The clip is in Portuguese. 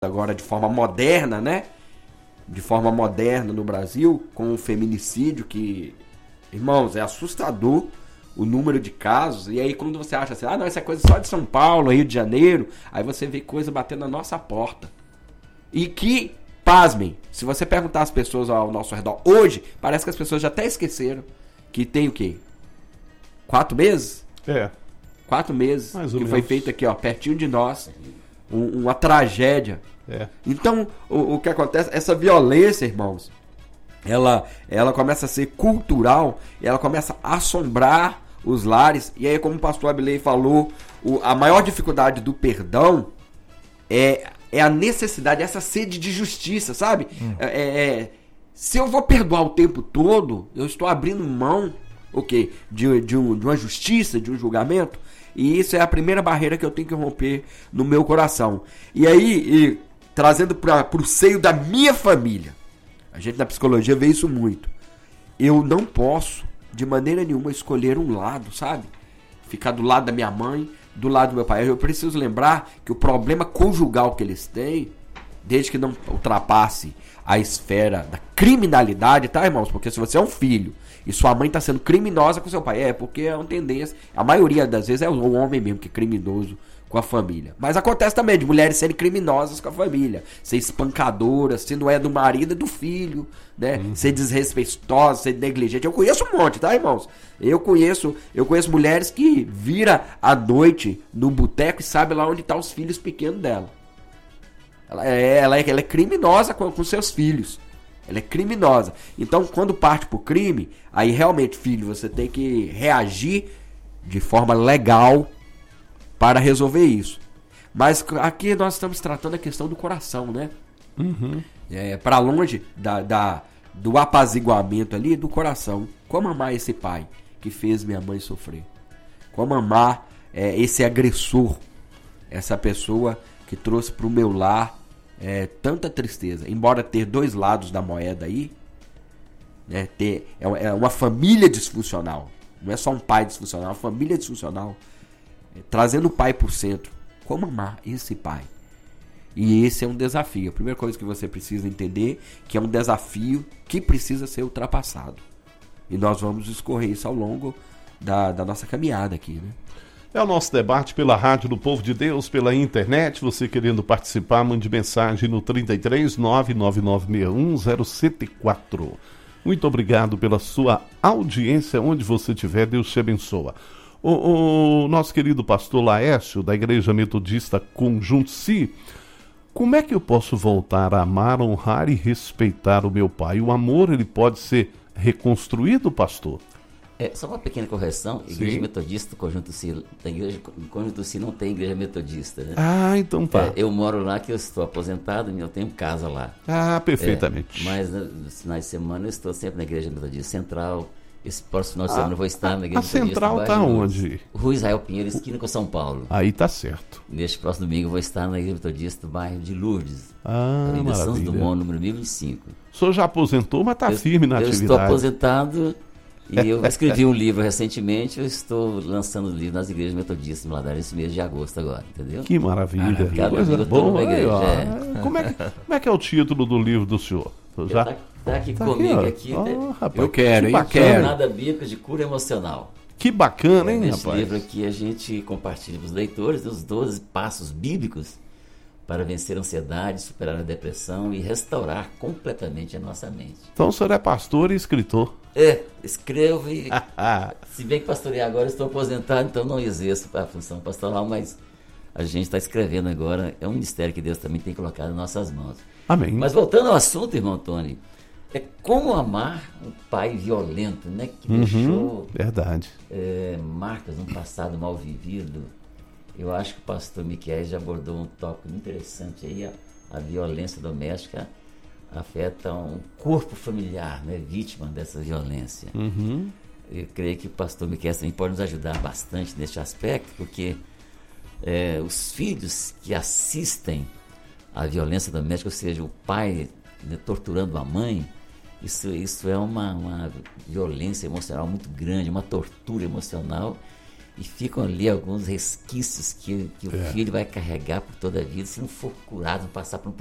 agora de forma moderna, né? De forma moderna no Brasil, com o feminicídio, que, irmãos, é assustador o número de casos. E aí quando você acha assim, não, isso é coisa só de São Paulo, Rio de Janeiro, aí você vê coisa batendo na nossa porta. E que, pasmem, se você perguntar às pessoas ao nosso redor hoje, parece que as pessoas já até esqueceram que tem o quê? 4 meses? 4 meses que foi feito aqui, ó, pertinho de nós, uma tragédia. Então, o que acontece, essa violência, irmãos, ela começa a ser cultural, ela começa a assombrar os lares. E aí, como o pastor Abilei falou, a maior dificuldade do perdão é a necessidade, essa sede de justiça, sabe? Se eu vou perdoar o tempo todo, eu estou abrindo mão de uma justiça, de um julgamento. E isso é a primeira barreira que eu tenho que romper no meu coração. E aí, trazendo para o seio da minha família, a gente na psicologia vê isso muito. Eu não posso, de maneira nenhuma, escolher um lado, sabe? Ficar do lado da minha mãe, do lado do meu pai. Eu preciso lembrar que o problema conjugal que eles têm, desde que não ultrapasse a esfera da criminalidade, tá, irmãos? Porque se você é um filho e sua mãe está sendo criminosa com seu pai, porque é uma tendência, a maioria das vezes é o homem mesmo que é criminoso com a família. Mas acontece também de mulheres serem criminosas com a família, ser espancadoras, se não é do marido, é do filho, né? Ser desrespeitosa, ser negligente. Eu conheço um monte, tá, irmãos? Eu conheço mulheres que viram à noite no boteco e sabe lá onde estão os filhos pequenos dela. Ela é criminosa com seus filhos. Ela é criminosa. Então, quando parte pro crime, aí realmente, filho, você tem que reagir de forma legal para resolver isso. Mas aqui nós estamos tratando a questão do coração, né? Para longe do apaziguamento ali do coração. Como amar esse pai que fez minha mãe sofrer? Como amar esse agressor? Essa pessoa que trouxe para o meu lar tanta tristeza. Embora ter dois lados da moeda aí, né, é uma família disfuncional. Não é só um pai disfuncional, é uma família disfuncional. Trazendo o pai por centro. Como amar esse pai? E esse é um desafio. A primeira coisa que você precisa entender que é um desafio que precisa ser ultrapassado. E nós vamos discorrer isso ao longo da nossa caminhada aqui, né? É o nosso debate pela Rádio do Povo de Deus, pela internet. Você querendo participar, mande mensagem no 33 99961 074. Muito obrigado pela sua audiência, onde você estiver. Deus te abençoa. O nosso querido pastor Laércio, da Igreja Metodista Conjunto Si, como é que eu posso voltar a amar, honrar e respeitar o meu pai? O amor, ele pode ser reconstruído, pastor? Só uma pequena correção. Igreja Metodista Conjunto Si, Conjunto Si não tem igreja metodista, né? Então tá. Eu moro lá, que eu estou aposentado e eu tenho casa lá. Perfeitamente. Mas nos finais de semana eu estou sempre na Igreja Metodista Central. Esse próximo final de semana eu vou estar na Igreja Metodista. A Central está onde? Rua Israel Pinheiro, esquina com São Paulo. Aí tá certo. Neste próximo domingo eu vou estar na Igreja Metodista do bairro de Lourdes. Avenida Santos Dumont, número 1025. O senhor já aposentou, mas está firme na atividade. Eu estou aposentado e eu escrevi um livro recentemente. Eu estou lançando o livro nas igrejas metodistas em Valadares nesse mês de agosto agora, entendeu? Que maravilha. Coisa boa. Como é que é o título do livro do senhor? Tá aqui comigo. Rapaz, eu quero. Jornada Bíblica de Cura Emocional. Que bacana, hein, nesse rapaz? Livro aqui a gente compartilha com os leitores os 12 passos bíblicos para vencer a ansiedade, superar a depressão e restaurar completamente a nossa mente. Então o senhor é pastor e escritor. Escrevo e... se bem que pastorear agora, eu estou aposentado, então não exerço a função pastoral, mas a gente está escrevendo agora. É um ministério que Deus também tem colocado em nossas mãos. Amém. Mas voltando ao assunto, irmão Tony, é como amar um pai violento, né? Que deixou verdade. Marcas de um passado mal vivido. Eu acho que o pastor Miquel já abordou um tópico interessante aí. A violência doméstica afeta um corpo familiar, né? Vítima dessa violência. Eu creio que o pastor Miquel também pode nos ajudar bastante neste aspecto, porque os filhos que assistem à violência doméstica, ou seja, o pai, né, torturando a mãe, isso é uma violência emocional muito grande, uma tortura emocional, e ficam ali alguns resquícios que o filho vai carregar por toda a vida, se não for curado, não passar por um